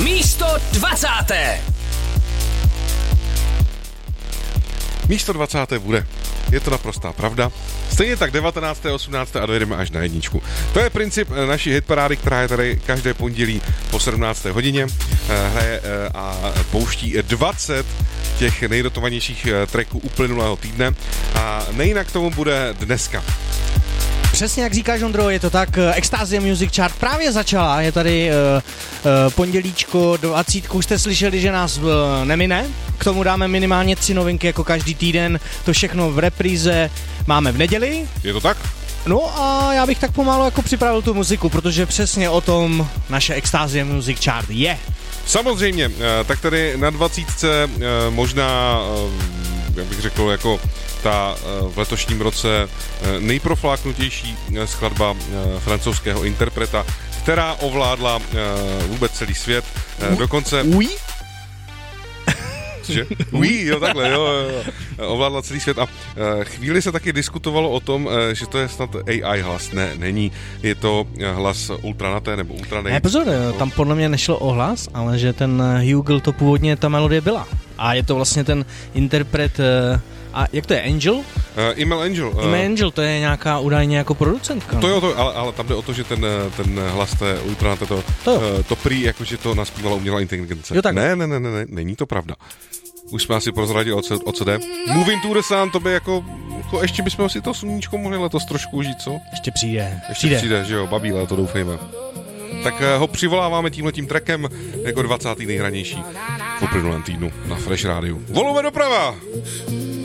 Místo 20. Místo 20. bude. Je to naprostá pravda. Stejně tak 19., 18. a dojedeme až na jedničku. To je princip naší hitparády, která je tady každé pondělí po 17. hodině. Hraje a pouští 20 těch nejdotovanějších tracků uplynulého týdne. A nejinak tomu bude dneska. Přesně jak říkáš, Ondro, je to tak. Ecstasy Music Chart právě začala. Je tady pondělíčko 20. Už jste slyšeli, že nás nemine. K tomu dáme minimálně 3 novinky jako každý týden. To všechno v repríze máme v neděli. Je to tak? No a já bych tak pomalu jako připravil tu muziku, protože přesně o tom naše Ecstasy Music Chart je. Samozřejmě, tak tady na 20. možná, jak bych řekl, jako ta v letošním roce nejprofláknutější skladba francouzského interpreta, která ovládla vůbec celý svět. Dokonce... Oui? Že? Oui, jo, takhle, jo. Ovládla celý svět a chvíli se taky diskutovalo o tom, že to je snad AI hlas. Ne, není. Je to hlas Ultranaté nebo Ultranej. Ne, pozor, tam podle mě nešlo o hlas, ale že ten Hugel to původně ta melodie byla. A je to vlastně ten interpret... A jak to je, Angel? Email Angel. Email Angel, to je nějaká údajně jako producentka. To jo, ale tam jde o to, že ten hlas té Ultranaté to prý, jakože to naspívala umělá inteligence. Jo, tak. Ne, není to pravda. Už jsme asi prozradili, o co jde. Moving to the Sun, to by jako ještě bychom si to sluníčko mohli letos trošku užít, co? Ještě přijde, že jo, babí léto, doufejme. Tak ho přivoláváme tímhletím trackem jako 20. nejhranější v uplynulém týdnu na Fresh Rádiu. Volume doprava!